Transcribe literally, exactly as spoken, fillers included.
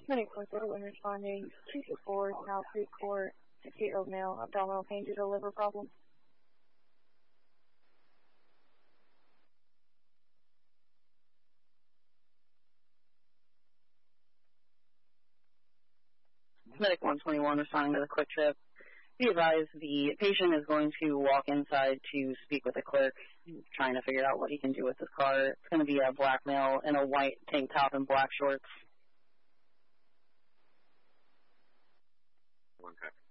Medic four thirty when responding two two four, South Creek Court, sixty-year-old male, abdominal pain due to liver problem. Medic one twenty-one responding to the quick trip. Be advised, the patient is going to walk inside to speak with the clerk, trying to figure out what he can do with his car. It's going to be a black male in a white tank top and black shorts. One copy.